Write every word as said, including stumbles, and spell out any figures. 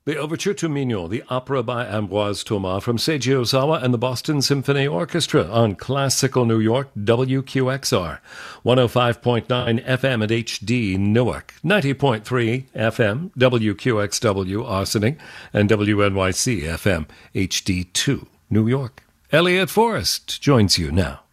The Overture to Mignon, the opera by Ambroise Thomas from Seiji Ozawa and the Boston Symphony Orchestra on Classical New York, W Q X R, one oh five point nine F M at H D Newark, ninety point three F M, W Q X W Ossining, and W N Y C F M, H D two New York. Elliot Forrest joins you now.